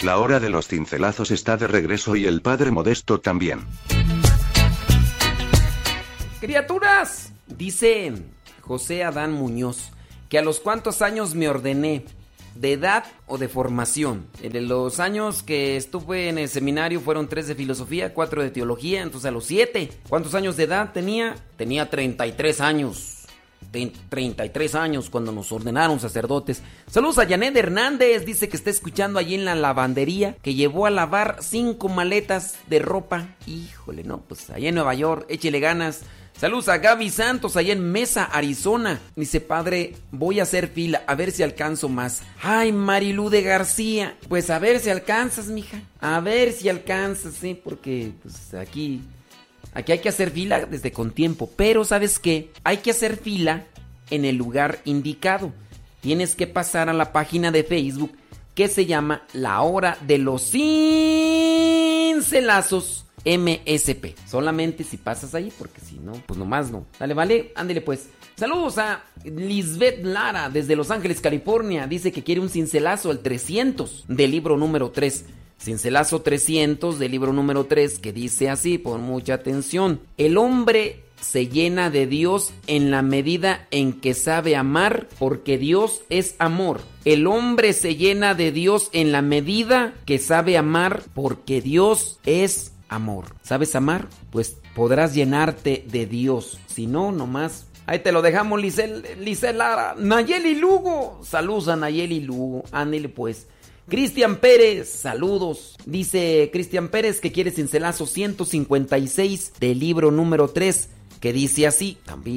La hora de los cincelazos está de regreso y el padre Modesto también. Criaturas, dice José Adán Muñoz, que a los cuántos años me ordené, de edad o de formación. En los años que estuve en el seminario fueron 3 de filosofía, 4 de teología, entonces a los 7. ¿Cuántos años de edad tenía? Tenía 33 años. 33 años cuando nos ordenaron sacerdotes. Saludos a Janet Hernández, dice que está escuchando allí en la lavandería, que llevó a lavar 5 maletas de ropa. Híjole, no, pues allá en Nueva York, échele ganas. Saludos a Gaby Santos, allá en Mesa, Arizona. Dice, padre, voy a hacer fila, a ver si alcanzo más. Ay, Marilú de García, pues a ver si alcanzas, mija. A ver si alcanzas, sí, porque pues aquí hay que hacer fila desde con tiempo. Pero, ¿sabes qué? Hay que hacer fila en el lugar indicado. Tienes que pasar a la página de Facebook que se llama La Hora de los Cincelazos MSP. Solamente si pasas ahí, porque si no, pues nomás no. Dale, vale, ándele pues. Saludos a Lisbeth Lara desde Los Ángeles, California. Dice que quiere un cincelazo, el 300 del libro número 3. Cincelazo 300 del libro número 3, que dice así, pon mucha atención. El hombre se llena de Dios en la medida en que sabe amar, porque Dios es amor. El hombre se llena de Dios en la medida que sabe amar, porque Dios es amor. ¿Sabes amar? Pues podrás llenarte de Dios. Si no, nomás ahí te lo dejamos, Lisel Lara. Nayeli Lugo. Saludos a Nayeli Lugo. Ándale pues. Cristian Pérez, saludos. Dice Cristian Pérez que quiere cincelazo 156 del libro número 3, que dice así.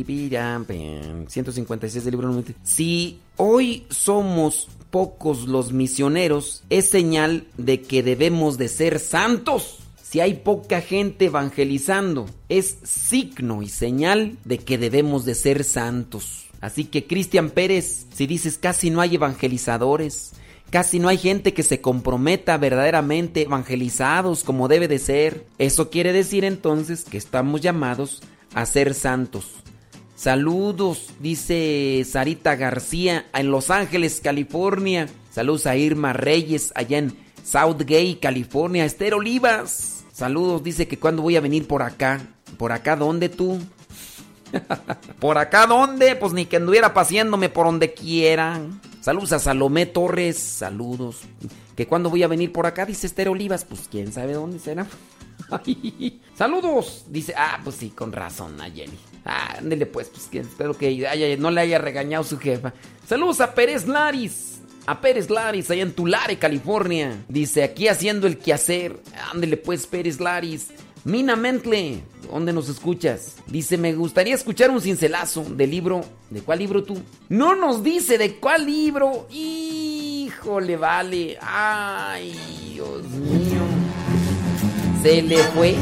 156 del libro número 3. Si hoy somos pocos los misioneros, es señal de que debemos de ser santos. Si hay poca gente evangelizando, es signo y señal de que debemos de ser santos. Así que Cristian Pérez, si dices casi no hay evangelizadores, casi no hay gente que se comprometa verdaderamente evangelizados como debe de ser, eso quiere decir entonces que estamos llamados a ser santos. Saludos, dice Sarita García en Los Ángeles, California. Saludos a Irma Reyes allá en Southgate, California. Esther Olivas, saludos, dice que cuándo voy a venir por acá. ¿Por acá dónde tú? ¿Por acá dónde? Pues ni que anduviera paseándome por donde quiera. Saludos a Salomé Torres, saludos. ¿Que cuándo voy a venir por acá? Dice Esther Olivas, pues quién sabe dónde será. Saludos, dice, pues sí, con razón, Nayeli. Ándele pues, que espero que no le haya regañado su jefa. Saludos a Pérez Laris. A Pérez Laris, allá en Tulare, California. Dice, aquí haciendo el quehacer. Ándele pues, Pérez Laris. Mina Mentle, ¿dónde nos escuchas? Dice, me gustaría escuchar un cincelazo del libro. ¿De cuál libro tú? No nos dice de cuál libro. Híjole, vale. Ay, Dios mío. Se le fue.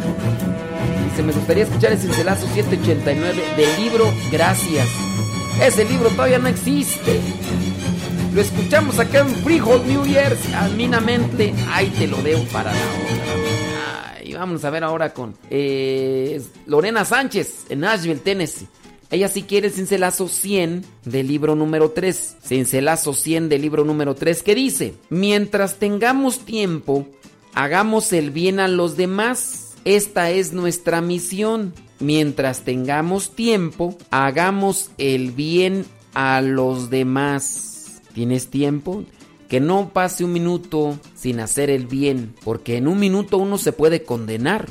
Dice, me gustaría escuchar el cincelazo 789 del libro Gracias. Ese libro todavía no existe. Lo escuchamos acá en Freehold, New Jersey. Alminamente. Ahí te lo debo para la hora. Y vamos a ver ahora con Lorena Sánchez en Nashville, Tennessee. Ella sí quiere el cincelazo 100 del libro número 3. Cincelazo 100 del libro número 3, que dice: mientras tengamos tiempo, hagamos el bien a los demás. Esta es nuestra misión. Mientras tengamos tiempo, hagamos el bien a los demás. ¿Tienes tiempo? Que no pase un minuto sin hacer el bien, porque en un minuto uno se puede condenar.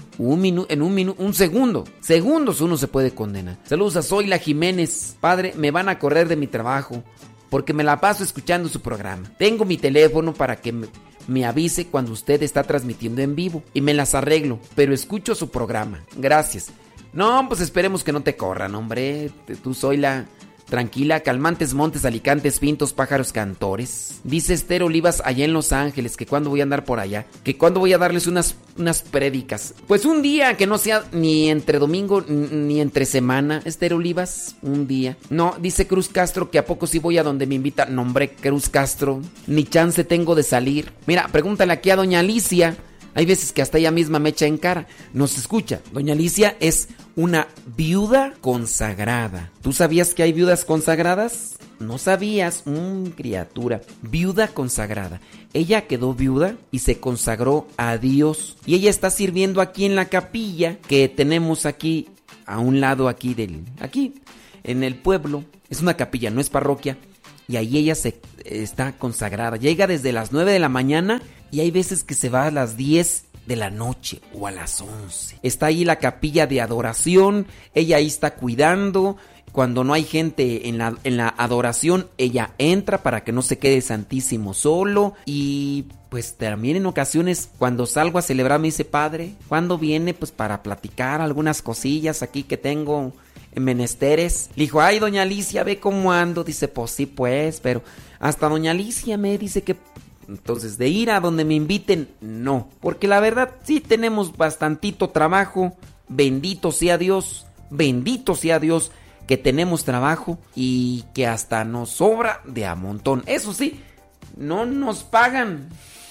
Segundos uno se puede condenar. Saludos a Zoila Jiménez. Padre, me van a correr de mi trabajo porque me la paso escuchando su programa. Tengo mi teléfono para que me avise cuando usted está transmitiendo en vivo y me las arreglo, pero escucho su programa. Gracias. No, pues esperemos que no te corran, hombre. Tú, Zoila, tranquila. Calmantes, montes, alicantes, pintos, pájaros, cantores. Dice Esther Olivas allá en Los Ángeles que cuando voy a andar por allá, que cuando voy a darles unas prédicas. Pues un día que no sea ni entre domingo ni entre semana, Esther Olivas, un día. No, dice Cruz Castro que a poco sí voy a donde me invita. No, hombre, Cruz Castro, ni chance tengo de salir. Mira, pregúntale aquí a doña Alicia. Hay veces que hasta ella misma me echa en cara. Nos escucha. Doña Alicia es una viuda consagrada. ¿Tú sabías que hay viudas consagradas? no sabías, criatura, viuda consagrada. Ella quedó viuda y se consagró a Dios. Y ella está sirviendo aquí en la capilla que tenemos aquí, a un lado aquí en el pueblo. Es una capilla, no es parroquia. Y ahí ella está consagrada. Llega desde las 9 de la mañana y hay veces que se va a las 10 de la noche o a las 11. Está ahí la capilla de adoración. Ella ahí está cuidando. Cuando no hay gente en la adoración, ella entra para que no se quede el Santísimo solo. Y pues también en ocasiones cuando salgo a celebrar me dice: padre, ¿cuándo viene? Pues para platicar algunas cosillas aquí que tengo en menesteres. Le dijo: ay, doña Alicia, ve cómo ando. Dice: pues sí, pues, pero hasta doña Alicia me dice que... Entonces, de ir a donde me inviten, no. Porque la verdad, sí tenemos bastantito trabajo. Bendito sea Dios que tenemos trabajo y que hasta nos sobra de a montón. Eso sí, no nos pagan.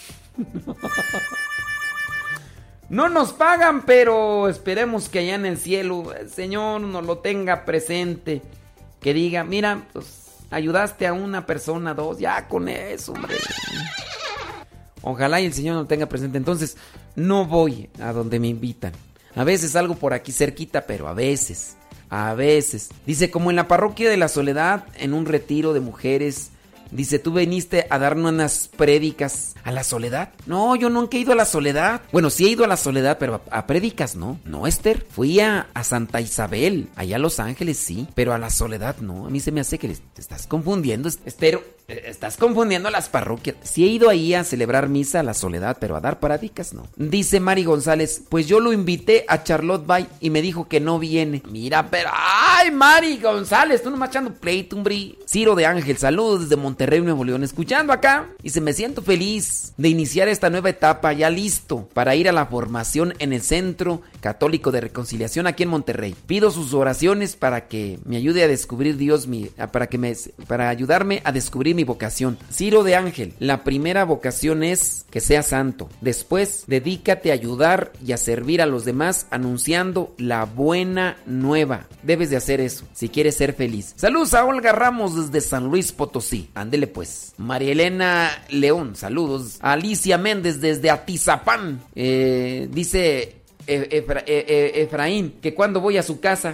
No nos pagan, pero esperemos que allá en el cielo el Señor nos lo tenga presente. Que diga: mira, pues ayudaste a una persona, dos, ya con eso, hombre. Ojalá y el Señor nos lo tenga presente. Entonces, no voy a donde me invitan. A veces salgo por aquí cerquita, pero a veces. Dice: como en la parroquia de la Soledad, en un retiro de mujeres. Dice: tú viniste a darnos unas prédicas. ¿A la Soledad? No, yo nunca he ido a la Soledad. Bueno, sí he ido a la Soledad, pero a prédicas no. No, Esther. Fui a Santa Isabel, allá a Los Ángeles, sí. Pero a la Soledad no. A mí se me hace que te estás confundiendo, Esther. Estás confundiendo las parroquias. Sí he ido ahí a celebrar misa a la Soledad, pero a dar prédicas no. Dice Mari González: pues yo lo invité a Charlotte Bay y me dijo que no viene. Mira, pero... ¡ay, Mari González! Tú nomás echando pleito, hombre. Ciro de Ángel, saludos desde Monterrey, Nuevo León, escuchando acá. Y me siento feliz de iniciar esta nueva etapa, ya listo para ir a la formación en el Centro Católico de Reconciliación aquí en Monterrey. Pido sus oraciones para que me ayude a descubrir para ayudarme a descubrir mi vocación. Ciro de Ángel, la primera vocación es que seas santo. Después, dedícate a ayudar y a servir a los demás anunciando la buena nueva. Debes de hacer eso si quieres ser feliz. Saludos a Olga Ramos desde San Luis Potosí. Ándele pues. María Elena León, saludos. Alicia Méndez desde Atizapán. Dice Efraín que cuando voy a su casa...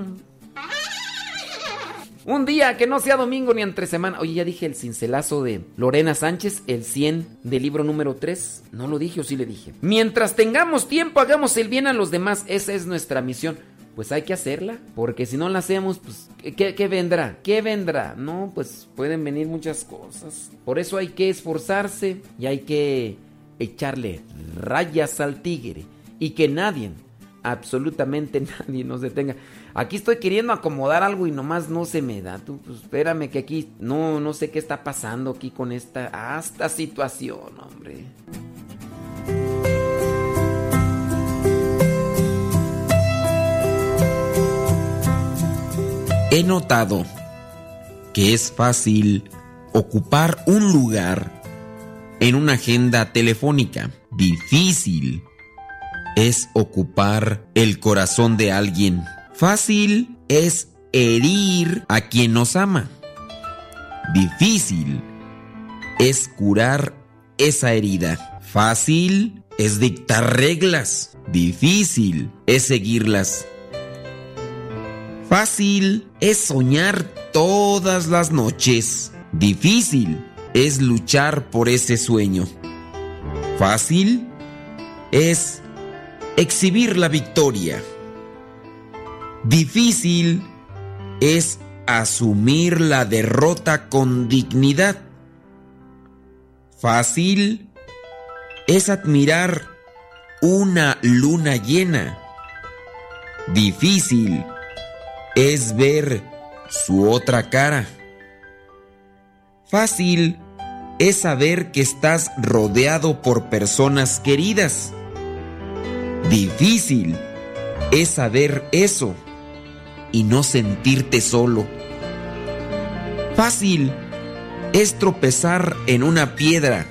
Un día que no sea domingo ni entre semana. Oye, ya dije el cincelazo de Lorena Sánchez, el 100 del libro número 3. ¿No lo dije o sí le dije? Mientras tengamos tiempo, hagamos el bien a los demás. Esa es nuestra misión. Pues hay que hacerla, porque si no la hacemos, pues, ¿qué vendrá? ¿Qué vendrá? No, pues pueden venir muchas cosas. Por eso hay que esforzarse y hay que echarle rayas al tigre. Y que nadie, absolutamente nadie nos detenga. Aquí estoy queriendo acomodar algo y nomás no se me da. Tú, pues espérame que aquí no sé qué está pasando aquí con esta situación, hombre. He notado que es fácil ocupar un lugar en una agenda telefónica. Difícil es ocupar el corazón de alguien. Fácil es herir a quien nos ama. Difícil es curar esa herida. Fácil es dictar reglas. Difícil es seguirlas. Fácil es soñar todas las noches. Difícil es luchar por ese sueño. Fácil es exhibir la victoria. Difícil es asumir la derrota con dignidad. Fácil es admirar una luna llena. Difícil es ver su otra cara. Fácil es saber que estás rodeado por personas queridas. Difícil es saber eso y no sentirte solo. Fácil es tropezar en una piedra.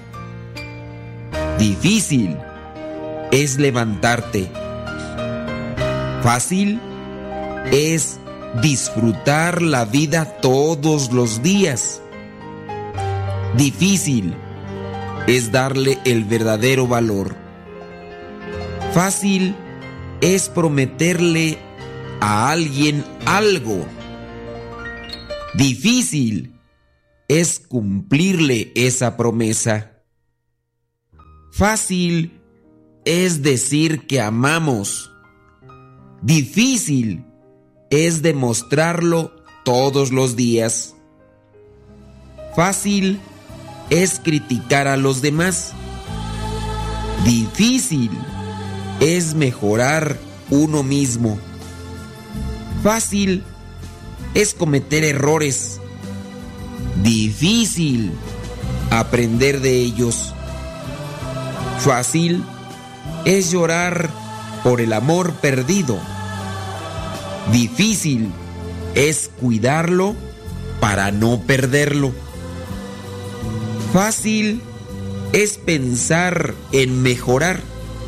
Difícil es levantarte. Fácil es disfrutar la vida todos los días. Difícil es darle el verdadero valor. Fácil es prometerle a alguien algo. Difícil es cumplirle esa promesa. Fácil es decir que amamos. Difícil es demostrarlo todos los días. Fácil es criticar a los demás. Difícil es mejorar uno mismo. Fácil es cometer errores. Difícil aprender de ellos. Fácil es llorar por el amor perdido. Difícil es cuidarlo para no perderlo. Fácil es pensar en mejorar.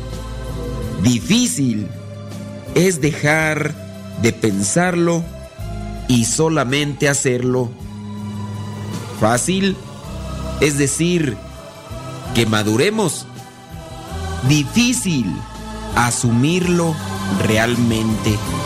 Difícil es dejar de pensarlo y solamente hacerlo. Fácil es decir que maduremos. Difícil asumirlo realmente.